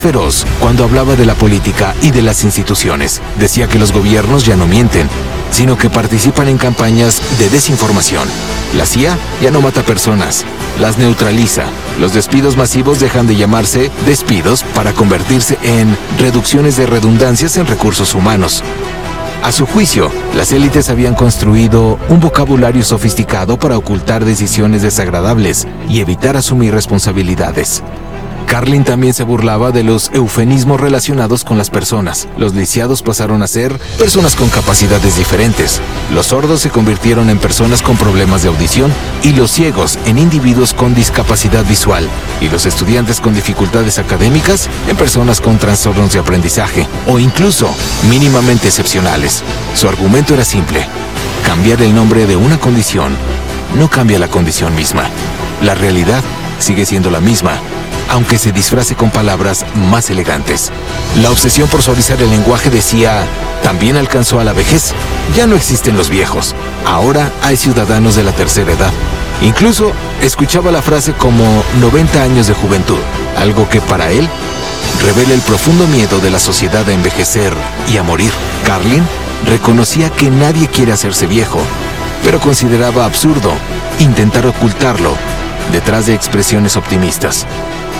feroz cuando hablaba de la política y de las instituciones. Decía que los gobiernos ya no mienten, sino que participan en campañas de desinformación. La CIA ya no mata personas, las neutraliza. Los despidos masivos dejan de llamarse despidos para convertirse en reducciones de redundancias en recursos humanos. A su juicio, las élites habían construido un vocabulario sofisticado para ocultar decisiones desagradables y evitar asumir responsabilidades. Carlin también se burlaba de los eufemismos relacionados con las personas. Los lisiados pasaron a ser personas con capacidades diferentes. Los sordos se convirtieron en personas con problemas de audición y los ciegos en individuos con discapacidad visual y los estudiantes con dificultades académicas en personas con trastornos de aprendizaje o incluso mínimamente excepcionales. Su argumento era simple: cambiar el nombre de una condición no cambia la condición misma. La realidad sigue siendo la misma, aunque se disfrace con palabras más elegantes. La obsesión por suavizar el lenguaje decía: también alcanzó a la vejez. Ya no existen los viejos. Ahora hay ciudadanos de la tercera edad. Incluso escuchaba la frase como 90 años de juventud, algo que para él revela el profundo miedo de la sociedad a envejecer y a morir. Carlin reconocía que nadie quiere hacerse viejo, pero consideraba absurdo intentar ocultarlo detrás de expresiones optimistas.